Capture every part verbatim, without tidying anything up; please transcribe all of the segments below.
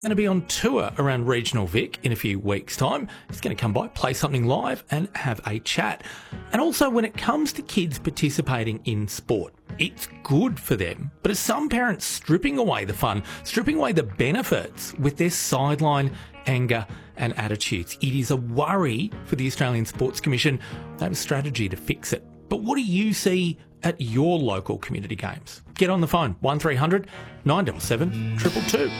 Going to be on tour around regional Vic in a few weeks' time. He's going to come by, play something live and have a chat. And also when it comes to kids participating in sport, it's good for them. But are some parents stripping away the fun, stripping away the benefits with their sideline anger and attitudes? It is a worry for the Australian Sports Commission. They have a strategy to fix it. But what do you see at your local community games? Get on the phone, one three hundred nine seven seven, two two two.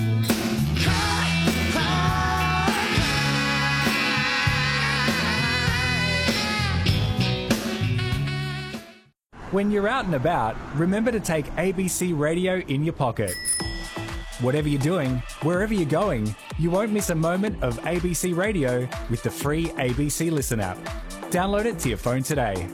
When you're out and about, remember to take A B C Radio in your pocket. Whatever you're doing, wherever you're going, you won't miss a moment of A B C Radio with the free A B C Listen app. Download it to your phone today.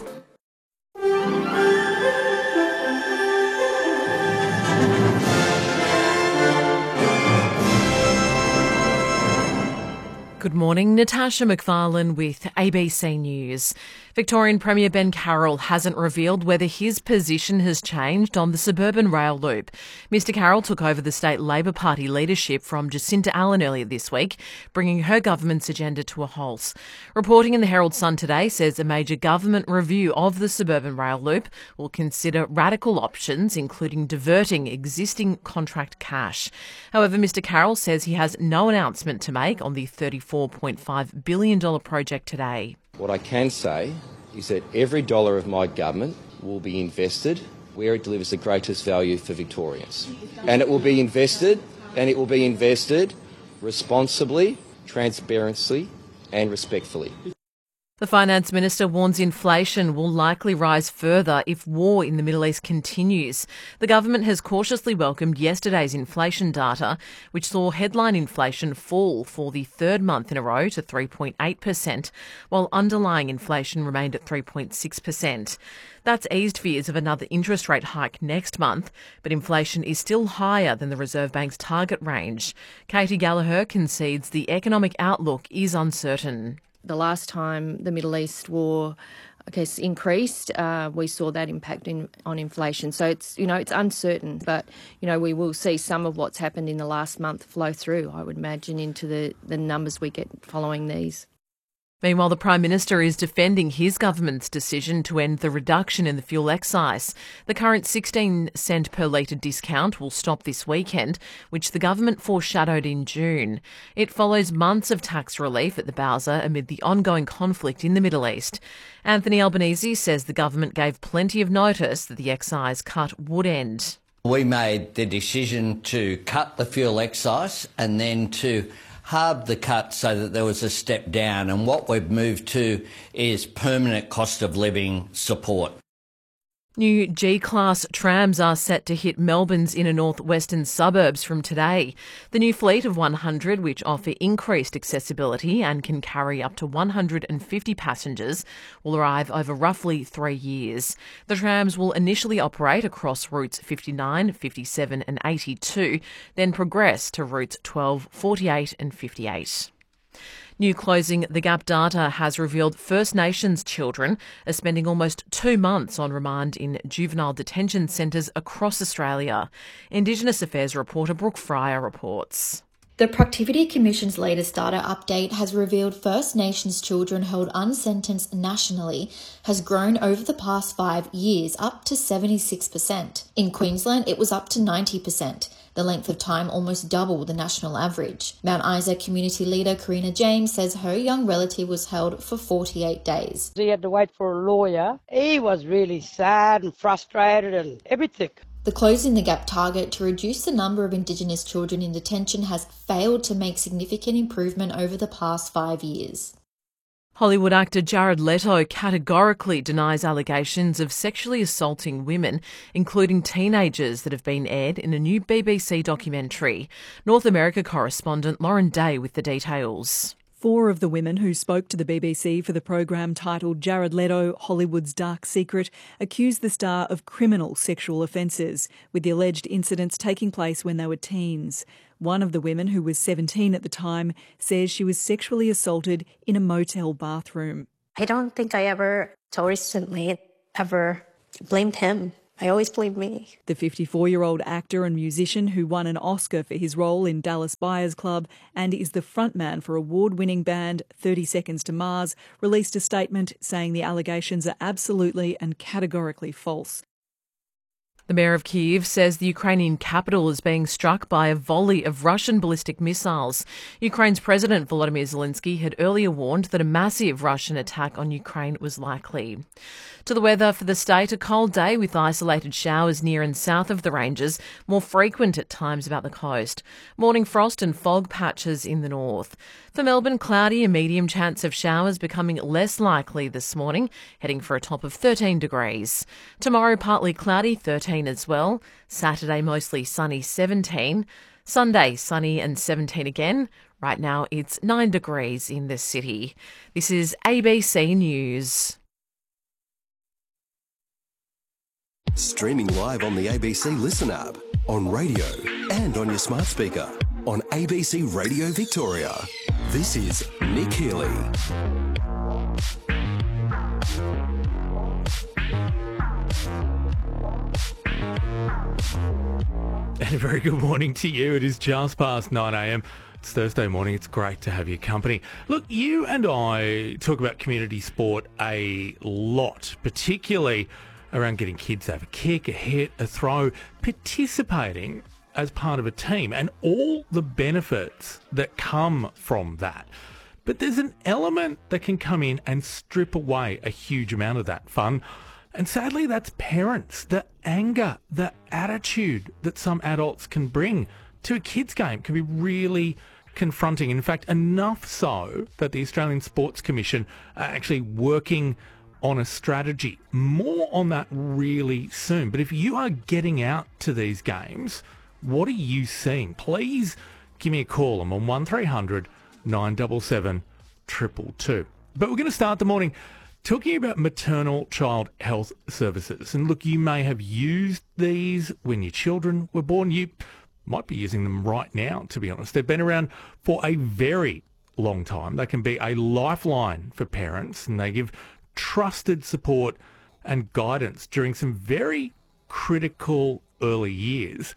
Good morning, Natasha McFarlane with A B C News. Victorian Premier Ben Carroll hasn't revealed whether his position has changed on the suburban rail loop. Mister Carroll took over the state Labor Party leadership from Jacinta Allen earlier this week, bringing her government's agenda to a halt. Reporting in the Herald Sun today says a major government review of the suburban rail loop will consider radical options, including diverting existing contract cash. However, Mister Carroll says he has no announcement to make on the thirty-four point five billion dollars project today. What I can say is that every dollar of my government will be invested where it delivers the greatest value for Victorians. And it will be invested, and it will be invested responsibly, transparently and respectfully. The Finance Minister warns inflation will likely rise further if war in the Middle East continues. The government has cautiously welcomed yesterday's inflation data, which saw headline inflation fall for the third month in a row to three point eight percent, while underlying inflation remained at three point six percent. That's eased fears of another interest rate hike next month, but inflation is still higher than the Reserve Bank's target range. Katie Gallagher concedes the economic outlook is uncertain. The last time the Middle East war, I guess, increased, uh, we saw that impact in, on inflation. So it's, you know, it's uncertain, but, you know, we will see some of what's happened in the last month flow through, I would imagine, into the, the numbers we get following these. Meanwhile, the Prime Minister is defending his government's decision to end the reduction in the fuel excise. The current sixteen cent per litre discount will stop this weekend, which the government foreshadowed in June. It follows months of tax relief at the Bowser amid the ongoing conflict in the Middle East. Anthony Albanese says the government gave plenty of notice that the excise cut would end. We made the decision to cut the fuel excise and then to halve the cut so that there was a step down, and what we've moved to is permanent cost of living support. New G-Class trams are set to hit Melbourne's inner north-western suburbs from today. The new fleet of one hundred, which offer increased accessibility and can carry up to one hundred fifty passengers, will arrive over roughly three years. The trams will initially operate across routes fifty-nine, fifty-seven and eighty-two, then progress to routes twelve, forty-eight and fifty-eight. New Closing the Gap data has revealed First Nations children are spending almost two months on remand in juvenile detention centres across Australia. Indigenous Affairs reporter Brooke Fryer reports. The Productivity Commission's latest data update has revealed First Nations children held unsentenced nationally has grown over the past five years up to seventy-six percent. In Queensland, it was up to ninety percent. The length of time almost double the national average. Mount Isa community leader Karina James says her young relative was held for forty-eight days. He had to wait for a lawyer. He was really sad and frustrated and everything. The Closing the Gap target to reduce the number of Indigenous children in detention has failed to make significant improvement over the past five years. Hollywood actor Jared Leto categorically denies allegations of sexually assaulting women, including teenagers, that have been aired in a new B B C documentary. North America correspondent Lauren Day with the details. Four of the women who spoke to the B B C for the program titled Jared Leto, Hollywood's Dark Secret, accused the star of criminal sexual offences, with the alleged incidents taking place when they were teens. One of the women, who was seventeen at the time, says she was sexually assaulted in a motel bathroom. I don't think I ever, so recently, ever blamed him. I always believe me. The fifty-four-year-old actor and musician who won an Oscar for his role in Dallas Buyers Club and is the frontman for award-winning band thirty seconds to Mars released a statement saying the allegations are absolutely and categorically false. The mayor of Kyiv says the Ukrainian capital is being struck by a volley of Russian ballistic missiles. Ukraine's President Volodymyr Zelensky had earlier warned that a massive Russian attack on Ukraine was likely. To the weather for the state, a cold day with isolated showers near and south of the ranges, more frequent at times about the coast. Morning frost and fog patches in the north. For Melbourne, cloudy, a medium chance of showers becoming less likely this morning, heading for a top of thirteen degrees. Tomorrow, partly cloudy, thirteen as well. Saturday, mostly sunny, seventeen. Sunday, sunny and seventeen again. Right now, it's nine degrees in the city. This is A B C News. Streaming live on the A B C Listen app, on radio and on your smart speaker. On A B C Radio Victoria, this is Nick Healy. And a very good morning to you. It is just past nine a.m. It's Thursday morning. It's great to have your company. Look, you and I talk about community sport a lot, particularly around getting kids to have a kick, a hit, a throw, participating as part of a team and all the benefits that come from that. But there's an element that can come in and strip away a huge amount of that fun. And sadly, that's parents. The anger, the attitude that some adults can bring to a kids' game can be really confronting. In fact, enough so that the Australian Sports Commission are actually working on a strategy. More on that really soon. But if you are getting out to these games, what are you seeing? Please give me a call. I'm on one three hundred nine seven seven two two two. But we're going to start the morning talking about maternal child health services. And look, you may have used these when your children were born. You might be using them right now, to be honest. They've been around for a very long time. They can be a lifeline for parents, and they give trusted support and guidance during some very critical early years.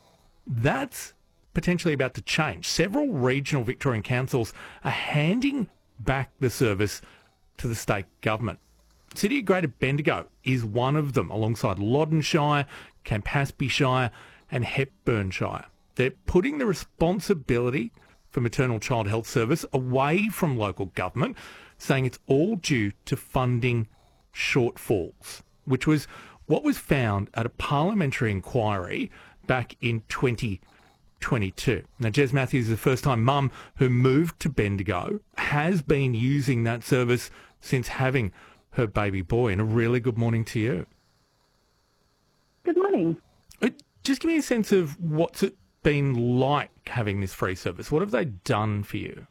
That's potentially about to change. Several regional Victorian councils are handing back the service to the state government. City of Greater Bendigo is one of them, alongside Loddon Shire, Campaspe Shire and Hepburn Shire. They're putting the responsibility for maternal child health service away from local government, saying it's all due to funding shortfalls, which was what was found at a parliamentary inquiry back in twenty twenty-two. Now, Jez Matthews is the first-time mum who moved to Bendigo, has been using that service since having her baby boy. And a really good morning to you. Good morning. Just give me a sense of what's it been like having this free service. What have they done for you?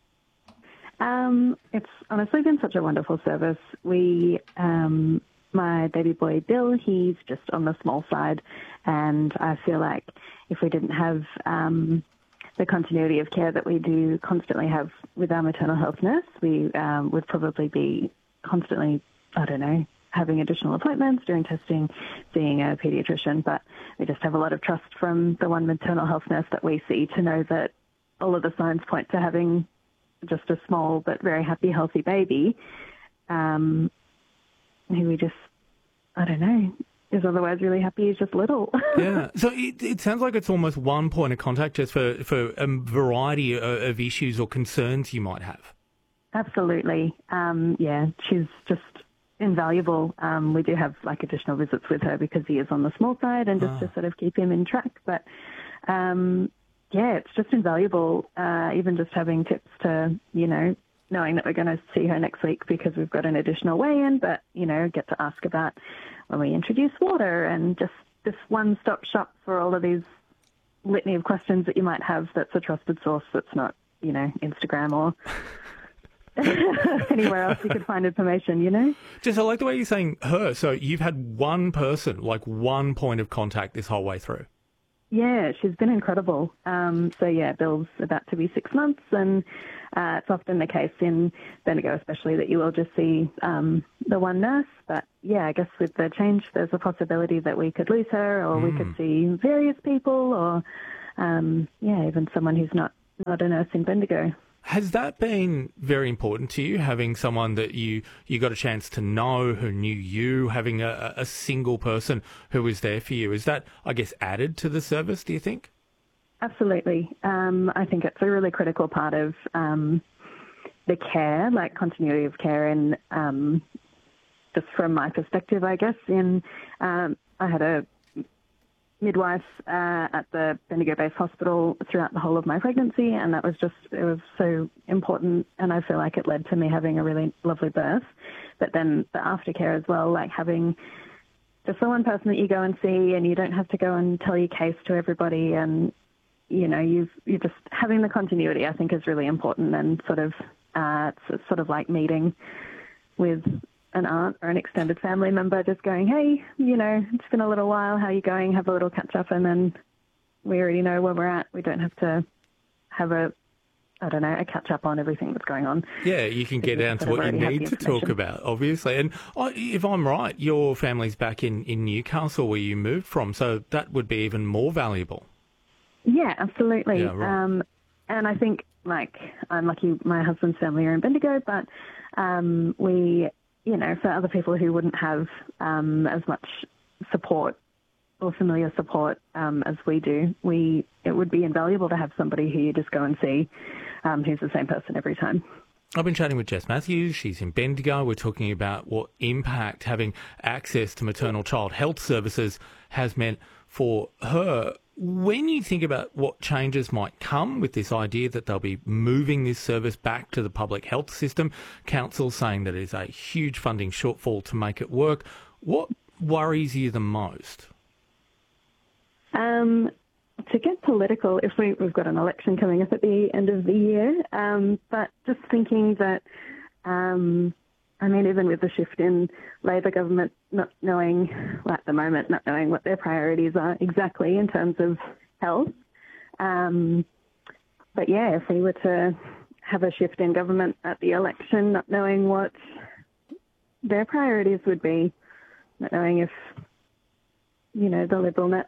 Um, it's honestly been such a wonderful service. We, um, my baby boy Bill, he's just on the small side, and I feel like if we didn't have um, the continuity of care that we do constantly have with our maternal health nurse, we um, would probably be constantly, I don't know, having additional appointments, doing testing, seeing a paediatrician, but we just have a lot of trust from the one maternal health nurse that we see to know that all of the signs point to having just a small but very happy, healthy baby, um, who we just, I don't know, is otherwise really happy, is just little. Yeah. So it, it sounds like it's almost one point of contact just for, for a variety of, of issues or concerns you might have. Absolutely. Um, yeah, she's just invaluable. Um, we do have like additional visits with her because he is on the small side and just Ah. to sort of keep him in track. But um, yeah, it's just invaluable, uh, even just having tips to, you know, knowing that we're going to see her next week because we've got an additional weigh-in, but, you know, get to ask about when we introduce water and just this one-stop shop for all of these litany of questions that you might have that's a trusted source that's not, you know, Instagram or anywhere else you could find information, you know? Just I like the way you're saying her. So you've had one person, like one point of contact this whole way through. Yeah, she's been incredible. Um, so, yeah, Bill's about to be six months, and uh, it's often the case in Bendigo especially that you will just see um, the one nurse. But, yeah, I guess with the change, there's a possibility that we could lose her, or mm. we could see various people, or, um, yeah, even someone who's not, not a nurse in Bendigo. Has that been very important to you, having someone that you, you got a chance to know who knew you, having a, a single person who was there for you? Is that, I guess, added to the service, do you think? Absolutely. Um, I think it's a really critical part of um, the care, like continuity of care, and um, just from my perspective, I guess, in um, I had a midwife uh, at the Bendigo-based hospital throughout the whole of my pregnancy, and that was just, it was so important, and I feel like it led to me having a really lovely birth. But then the aftercare as well, like having just the one person that you go and see, and you don't have to go and tell your case to everybody, and, you know, you've, you're just having the continuity, I think, is really important, and sort of, uh, it's sort of like meeting with an aunt or an extended family member, just going, hey, you know, it's been a little while, how are you going? Have a little catch up, and then we already know where we're at. We don't have to have a, I don't know, a catch up on everything that's going on. Yeah, you can get down to what you need to talk about, obviously. And if I'm right, your family's back in, in Newcastle where you moved from, so that would be even more valuable. Yeah, absolutely. Yeah, right. Um, and I think, like, I'm lucky my husband's family are in Bendigo, but um, we... you know, for other people who wouldn't have um, as much support or familiar support um, as we do, we it would be invaluable to have somebody who you just go and see um, who's the same person every time. I've been chatting with Jess Matthews. She's in Bendigo. We're talking about what impact having access to maternal child health services has meant for her. When you think about what changes might come with this idea that they'll be moving this service back to the public health system, council saying that it's a huge funding shortfall to make it work, what worries you the most? Um, to get political, if we, we've got an election coming up at the end of the year, um, but just thinking that, um, I mean, even with the shift in Labor government not knowing, well, at the moment, not knowing what their priorities are exactly in terms of health. Um, but yeah, if we were to have a shift in government at the election, not knowing what their priorities would be, not knowing if, you know, the Liberal Nets,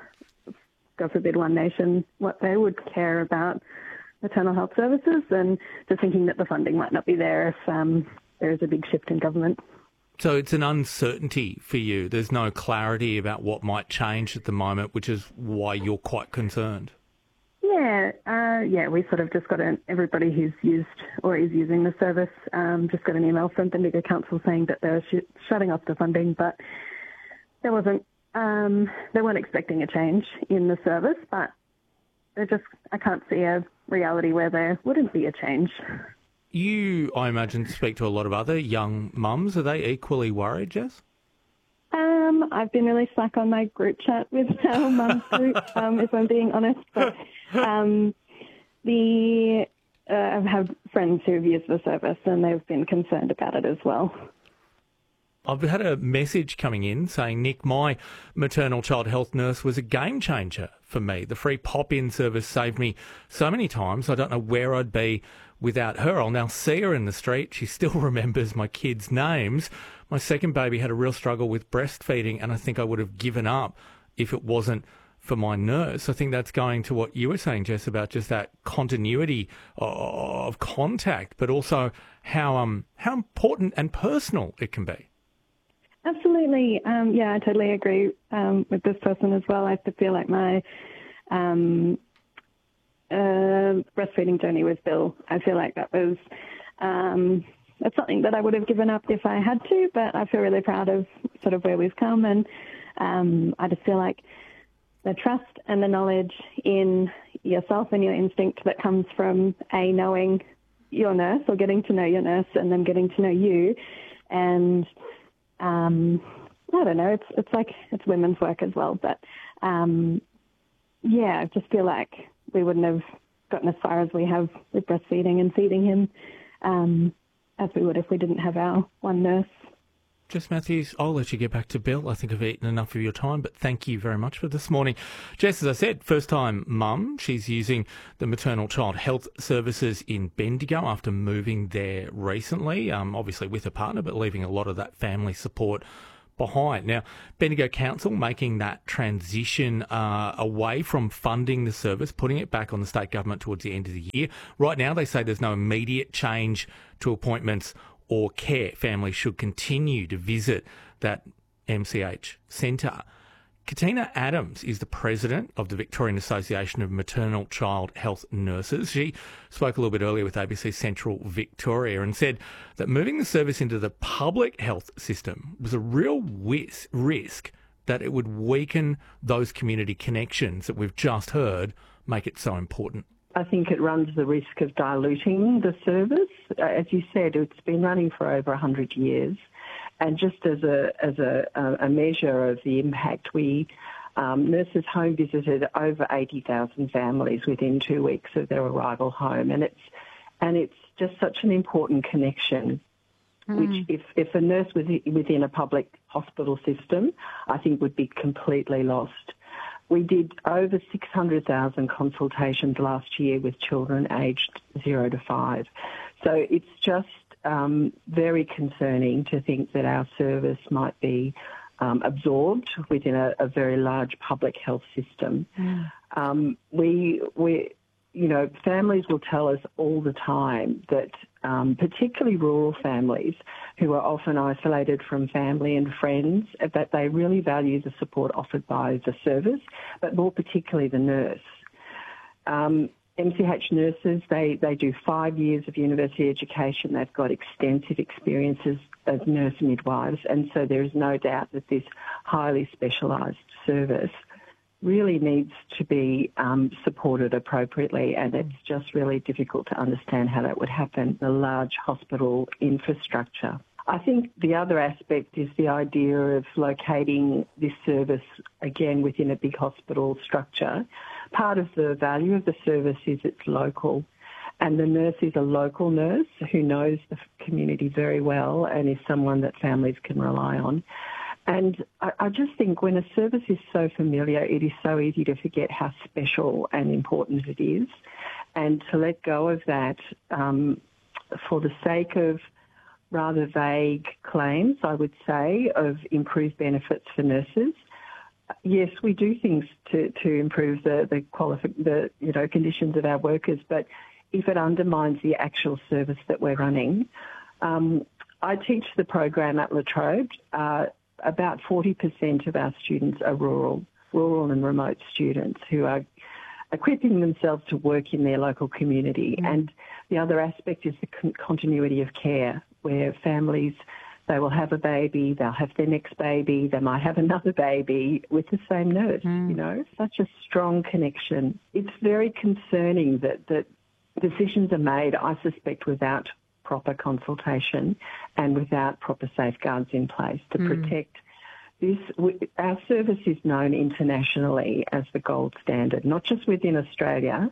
God forbid One Nation, what they would care about maternal health services, and just thinking that the funding might not be there if um, there is a big shift in government. So it's an uncertainty for you. There's no clarity about what might change at the moment, which is why you're quite concerned. Yeah, uh, yeah, we sort of just got an, everybody who's used or is using the service um, just got an email from Bendigo Council saying that they were sh- shutting off the funding, but there wasn't, um, they weren't expecting a change in the service, but they just, I can't see a reality where there wouldn't be a change. You, I imagine, speak to a lot of other young mums. Are they equally worried, Jess? Um, I've been really slack on my group chat with our mum's group, um, if I'm being honest. But um, the uh, I've had friends who've used the service and they've been concerned about it as well. I've had a message coming in saying, Nick, my maternal child health nurse was a game changer for me. The free pop-in service saved me so many times. I don't know where I'd be without her. I'll now see her in the street. She still remembers my kids' names. My second baby had a real struggle with breastfeeding, and I think I would have given up if it wasn't for my nurse. I think that's going to what you were saying, Jess, about just that continuity of contact, but also how um how important and personal it can be. Absolutely. Um, yeah, I totally agree um, with this person as well. I feel like my um, uh, breastfeeding journey with Bill, I feel like that was um, that's something that I would have given up if I had to, but I feel really proud of sort of where we've come, and um, I just feel like the trust and the knowledge in yourself and your instinct that comes from a knowing your nurse or getting to know your nurse and then getting to know you, and Um, I don't know, it's it's like it's women's work as well, but um, yeah, I just feel like we wouldn't have gotten as far as we have with breastfeeding and feeding him um, as we would if we didn't have our one nurse. Jess Matthews, I'll let you get back to Bill. I think I've eaten enough of your time, but thank you very much for this morning. Jess, as I said, first-time mum. She's using the maternal child health services in Bendigo after moving there recently, um, obviously with a partner, but leaving a lot of that family support behind. Now, Bendigo Council making that transition uh, away from funding the service, putting it back on the state government towards the end of the year. Right now, they say there's no immediate change to appointments or care. Families should continue to visit that M C H centre. Katina Adams is the president of the Victorian Association of Maternal Child Health Nurses. She spoke a little bit earlier with A B C Central Victoria and said that moving the service into the public health system was a real whiz, risk that it would weaken those community connections that we've just heard make it so important. I think it runs the risk of diluting the service. As you said, it's been running for over one hundred years. And just as a as a, a measure of the impact, we um, Nurses Home visited over eighty thousand families within two weeks of their arrival home, and it's and it's just such an important connection. Mm. Which, if if a nurse was within a public hospital system, I think would be completely lost. We did over six hundred thousand consultations last year with children aged zero to five, so it's just Um, very concerning to think that our service might be um, absorbed within a, a very large public health system. Mm. Um, we, we, you know, families will tell us all the time that, um, particularly rural families who are often isolated from family and friends, that they really value the support offered by the service, but more particularly the nurse. Um, M C H nurses, they, they do five years of university education. They've got extensive experiences as nurse midwives, and so there is no doubt that this highly specialised service really needs to be um, supported appropriately, and it's just really difficult to understand how that would happen in a large hospital infrastructure. I think the other aspect is the idea of locating this service, again, within a big hospital structure. Part of the value of the service is it's local, and the nurse is a local nurse who knows the community very well and is someone that families can rely on. And I, I just think when a service is so familiar, it is so easy to forget how special and important it is, and to let go of that um, for the sake of rather vague claims, I would say, of improved benefits for nurses. Yes, we do things to, to improve the the, qualifi- the you know conditions of our workers, but if it undermines the actual service that we're running, um, I teach the program at La Trobe. Uh, about forty percent of our students are rural, rural and remote students who are equipping themselves to work in their local community. Mm-hmm. And the other aspect is the con- continuity of care, where families, they will have a baby, they'll have their next baby, they might have another baby with the same nurse, mm. you know, such a strong connection. It's very concerning that, that decisions are made, I suspect, without proper consultation and without proper safeguards in place to mm. protect this. Our service is known internationally as the gold standard, not just within Australia,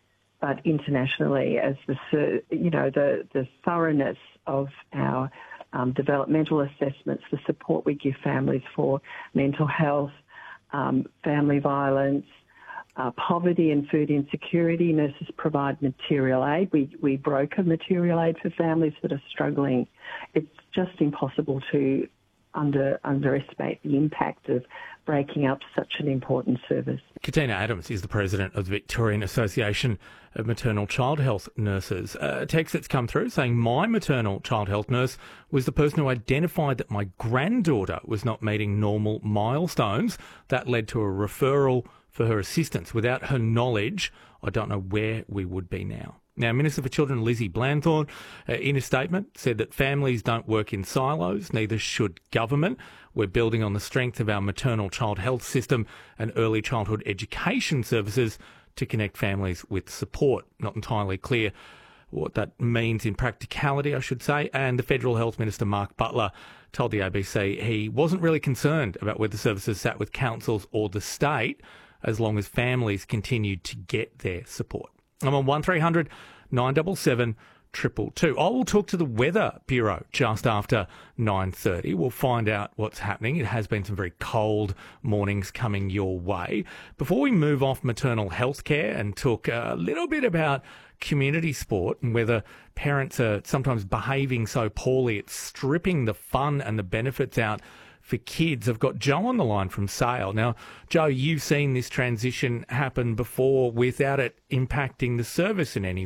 but internationally as the, you know, the, the thoroughness of our Um, developmental assessments, the support we give families for mental health, um, family violence, uh, poverty and food insecurity. Nurses provide material aid. We, we broker material aid for families that are struggling. It's just impossible to under, underestimate the impact of breaking up such an important service. Katina Adams is the president of the Victorian Association of Maternal Child Health Nurses. A text that's come through saying my maternal child health nurse was the person who identified that my granddaughter was not meeting normal milestones. That led to a referral for her assistance. Without her knowledge, I don't know where we would be now. Now, Minister for Children Lizzie Blanthorne, uh, in a statement, said that families don't work in silos, neither should government. We're building on the strength of our maternal child health system and early childhood education services to connect families with support. Not entirely clear what that means in practicality, I should say. And the Federal Health Minister, Mark Butler, told the A B C he wasn't really concerned about whether services sat with councils or the state, as long as families continued to get their support. I'm on one three hundred nine seven seven triple two. I will talk to the Weather Bureau just after nine thirty. We'll find out what's happening. It has been some very cold mornings coming your way. Before we move off maternal health care and talk a little bit about community sport and whether parents are sometimes behaving so poorly, it's stripping the fun and the benefits out for kids. I've got Joe on the line from Sale. Now, Joe, you've seen this transition happen before without it impacting the service in any